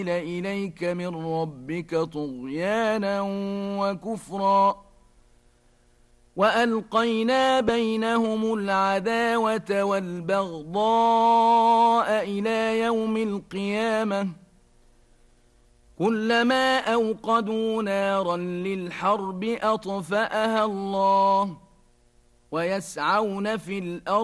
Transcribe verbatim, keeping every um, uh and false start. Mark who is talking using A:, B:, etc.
A: إليك من ربك طغيانا وكفرا وألقينا بينهم العداوة والبغضاء إلى يوم القيامة كلما أوقدوا نارا للحرب أطفأها الله ويسعون في الأرض